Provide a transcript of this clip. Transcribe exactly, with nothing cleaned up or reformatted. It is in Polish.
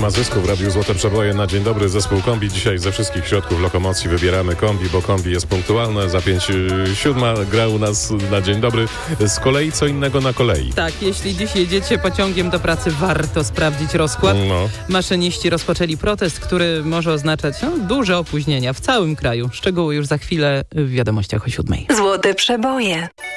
ma zysku w Radiu Złote Przeboje na dzień dobry. Zespół Kombi. Dzisiaj ze wszystkich środków lokomocji wybieramy Kombi, bo Kombi jest punktualne. Za pięć siódma gra u nas na dzień dobry. Z kolei co innego na kolei. Tak, jeśli dziś jedziecie pociągiem do pracy, warto sprawdzić rozkład. No. Maszyniści rozpoczęli protest, który może oznaczać no, duże opóźnienia w całym kraju. Szczegóły już za chwilę w wiadomościach o siódmej. Złote Przeboje.